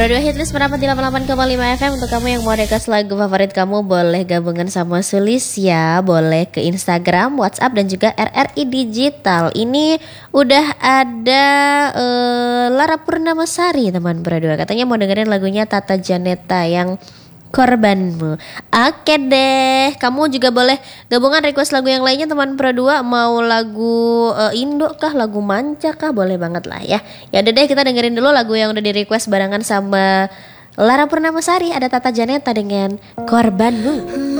Pro 2 Hitlist merapat di 88,5 FM. Untuk kamu yang mau request lagu favorit kamu, boleh gabungan sama Sulis ya. Boleh ke Instagram, WhatsApp, dan juga RRI Digital. Ini udah ada Lara Purnamasari teman Pro 2. Katanya mau dengerin lagunya Tata Janeta yang Korbanmu. Oke deh, kamu juga boleh gabungan request lagu yang lainnya teman Pro 2. Mau lagu Indo kah, lagu manca kah, boleh banget lah ya. Ya udah deh, kita dengerin dulu lagu yang udah di request barengan sama Lara Purnamasari. Ada Tata Janeta dengan Korbanmu.